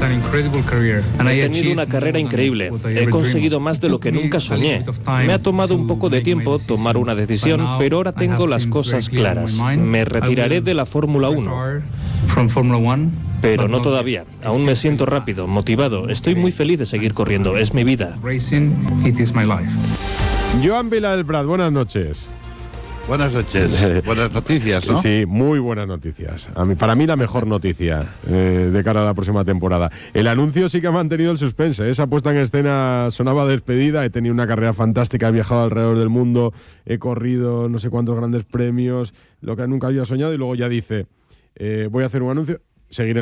He tenido una carrera increíble. He conseguido más de lo que nunca soñé. Me ha tomado un poco de tiempo tomar una decisión, pero ahora tengo las cosas claras. Me retiraré de la Fórmula 1. Pero no todavía. Aún me siento rápido, motivado. Estoy muy feliz de seguir corriendo. Es mi vida. Joan Vilalprat, buenas noches. Buenas noches. Buenas noticias, ¿no? Sí, muy buenas noticias. Para mí la mejor noticia de cara a la próxima temporada. El anuncio sí que ha mantenido el suspense. Esa puesta en escena sonaba despedida. He tenido una carrera fantástica, he viajado alrededor del mundo, he corrido no sé cuántos grandes premios, lo que nunca había soñado, y luego ya dice, voy a hacer un anuncio, seguiré